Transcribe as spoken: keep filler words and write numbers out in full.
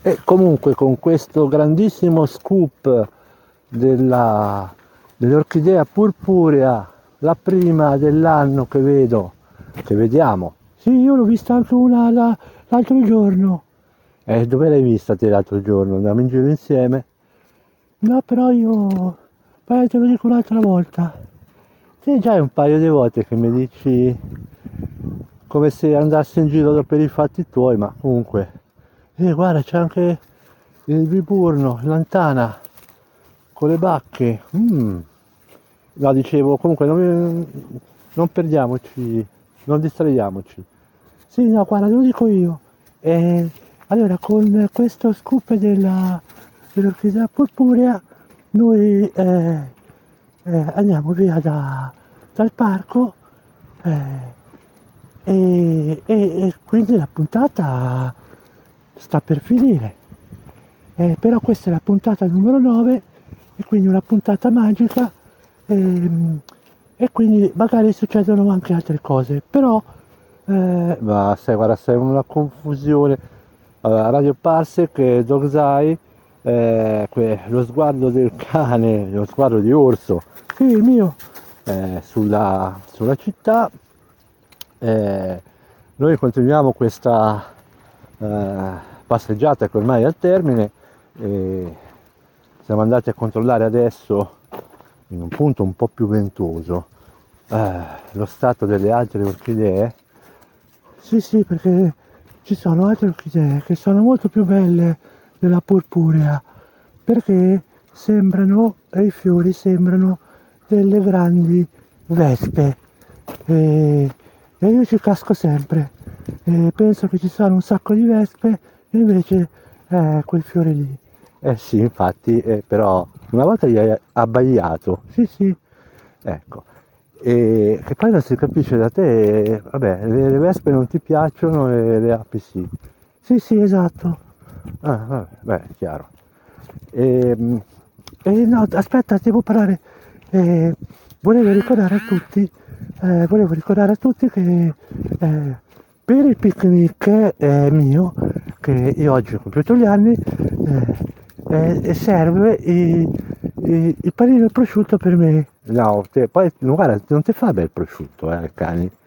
E comunque con questo grandissimo scoop della, dell'orchidea purpurea, la prima dell'anno che vedo, che vediamo. Sì, io l'ho vista anche una la- l'altro giorno. Eh, dove l'hai vista te l'altro giorno? Andiamo in giro insieme? No, però io... Poi te lo dico un'altra volta. Sì, già è un paio di volte che mi dici come se andassi in giro per i fatti tuoi, ma comunque... Eh, guarda, c'è anche il Viburno, Lantana, con le bacche. Mm. No, dicevo, comunque non, non perdiamoci, non distraiamoci. Sì, no, guarda, lo dico io. Eh, allora, con questo scoop della, dell'orchidea purpurea, noi eh, eh, andiamo via da- dal parco eh, e, e- e quindi la puntata sta per finire. Eh, però questa è la puntata numero nove e quindi una puntata magica ehm, e quindi magari succedono anche altre cose, però eh, ma sai, guarda, sei una confusione. Allora, Radio Parsec, Dog's Eye, eh, que- lo sguardo del cane, lo sguardo di orso, sì, il mio, eh, sulla, sulla città. Eh, noi continuiamo questa eh, passeggiata che ormai è al termine e siamo andati a controllare adesso in un punto un po' più ventoso eh, lo stato delle altre orchidee. Sì, sì, perché ci sono altre orchidee che sono molto più belle della purpurea, perché sembrano, e i fiori sembrano delle grandi vespe. E, e io ci casco sempre. E penso che ci sono un sacco di vespe e invece è quel fiore lì. Eh sì, infatti, eh, però una volta gli hai abbaiato. Sì, sì, ecco. E che poi non si capisce da te, vabbè, le, le vespe non ti piacciono e le api sì. Sì, sì, esatto. Ah, vabbè, beh, è chiaro. E, e no, aspetta, devo parlare. Eh, volevo ricordare a tutti, eh, volevo ricordare a tutti che eh, per il picnic eh, mio, che io oggi ho compiuto gli anni, eh, eh, serve il, il, il panino e il prosciutto per me. No, te, poi guarda, non ti fa bel prosciutto, eh, cani.